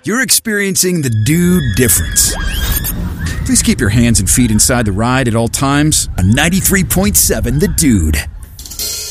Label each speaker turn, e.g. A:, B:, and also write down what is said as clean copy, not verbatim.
A: You're experiencing the Dude Difference. Please keep your hands and feet inside the ride at all times on 93.7 The Dude.